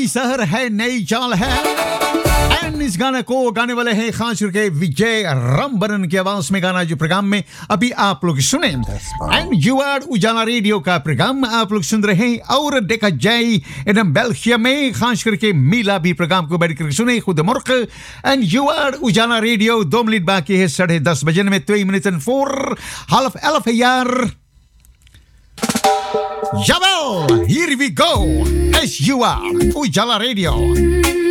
नई सहर है, नई चाल है। एंड इस गाने को गाने वाले हैं खास करके विजय रामबरन की आवाज में गाना, जो प्रोग्राम में अभी आप लोग सुने। एंड यू आर उजाला रेडियो का प्रोग्राम आप लोग सुन रहे हैं। और देखा जाए इन बेल्जियम में खास करके मीला भी प्रोग्राम को बैठ कर सुने खुद मुर्ख। एंड यू आर उजाला रेडियो 2 मिनट बाकी है 10:30 बजे में 2 minutes and 4 यार। Jawel, here we go. As you are, Ujala Radio.